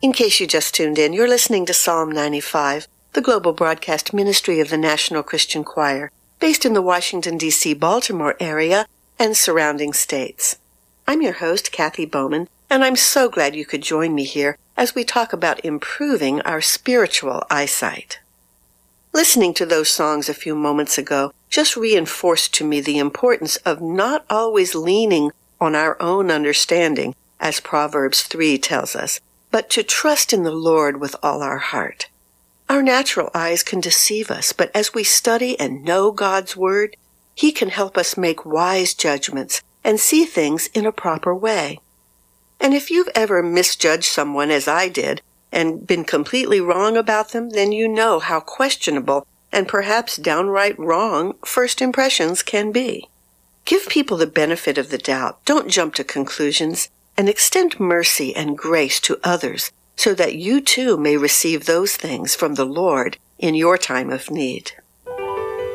In case you just tuned in, you're listening to Psalm 95, the global broadcast ministry of the National Christian Choir, based in the Washington, D.C., Baltimore area and surrounding states. I'm your host, Kathy Bowman, and I'm so glad you could join me here as we talk about improving our spiritual eyesight. Listening to those songs a few moments ago just reinforced to me the importance of not always leaning on our own understanding, as Proverbs 3 tells us, but to trust in the Lord with all our heart. Our natural eyes can deceive us, but as we study and know God's Word, He can help us make wise judgments and see things in a proper way. And if you've ever misjudged someone as I did and been completely wrong about them, then you know how questionable and perhaps downright wrong first impressions can be. Give people the benefit of the doubt. Don't jump to conclusions, and extend mercy and grace to others so that you too may receive those things from the Lord in your time of need.